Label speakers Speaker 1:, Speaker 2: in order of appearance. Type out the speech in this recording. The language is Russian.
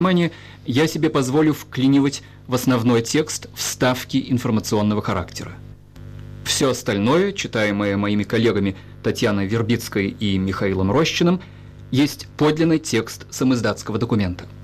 Speaker 1: внимание, я себе позволю вклинивать в основной текст вставки информационного характера. Все остальное, читаемое моими коллегами Татьяной Вербицкой и Михаилом Рощиным, есть подлинный текст самиздатского документа.